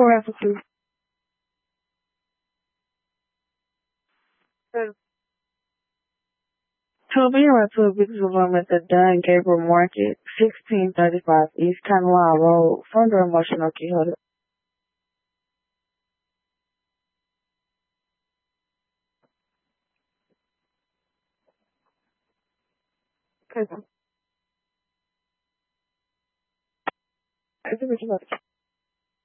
4 after 2. To be right to a business development at Dunn Gabriel Market, 1635 East Canal Road, from the Emotional Quixote. Okay. I think it's about